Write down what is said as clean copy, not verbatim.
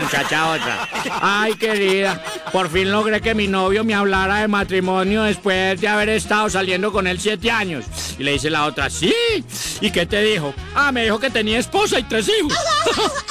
muchacha otra. Ay, querida, por fin logré que mi novio me hablara de matrimonio después de haber estado saliendo con él 7 años. Y le dice la otra, sí. ¿Y qué te dijo? Ah, me dijo que tenía esposa y 3 hijos.